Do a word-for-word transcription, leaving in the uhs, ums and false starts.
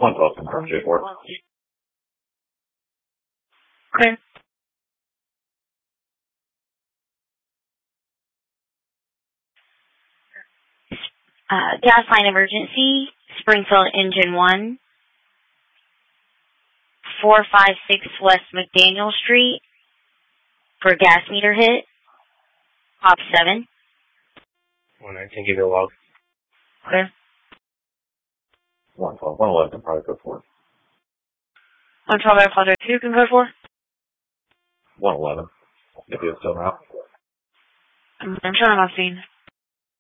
one twelve confirmed J four. Okay. Uh, gas line emergency, Springfield Engine one, four five six West McDaniel Street, for gas meter hit, Op seven. one nineteen, give you a log. Okay. one twelve, one eleven, probably code four. one twelve, I apologize. Who can code for? one eleven. If you're still out. I'm, I'm sure I'm not seeing.